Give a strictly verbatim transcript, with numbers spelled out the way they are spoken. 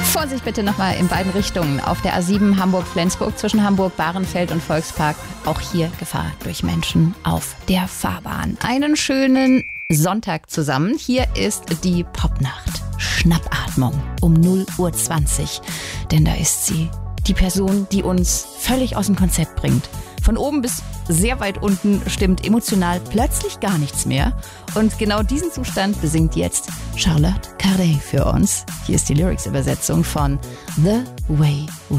Vorsicht bitte nochmal in beiden Richtungen. Auf der A sieben Hamburg-Flensburg zwischen Hamburg-Bahrenfeld und Volkspark. Auch hier Gefahr durch Menschen auf der Fahrbahn. Einen schönen Sonntag zusammen. Hier ist die Popnacht. Schnappatmung um null Uhr zwanzig. Denn da ist sie. Die Person, die uns völlig aus dem Konzept bringt. Von oben bis sehr weit unten stimmt emotional plötzlich gar nichts mehr. Und genau diesen Zustand besingt jetzt Charlotte Carey für uns. Hier ist die Lyrics-Übersetzung von The Way We